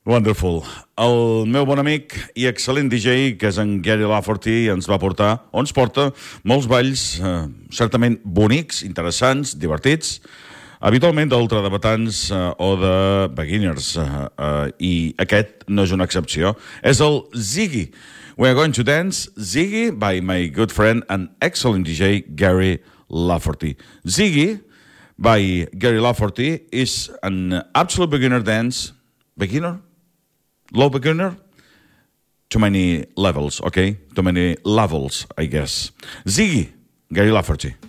Wonderful. El meu bon amic i excel·lent DJ, que és en Gary Lafferty, ens va portar, o ens porta, molts balls certament bonics, interessants, divertits, habitualment d'ultradebatants o de beginners, i aquest no és una excepció. És el Ziggy. We are going to dance Ziggy by my good friend and excellent DJ, Gary Lafferty. Ziggy by Gary Lafferty is an absolute beginner dance. Beginner? Low beginner? Too many levels, okay? Too many levels, I guess. Ziggy, Gary Lafferty.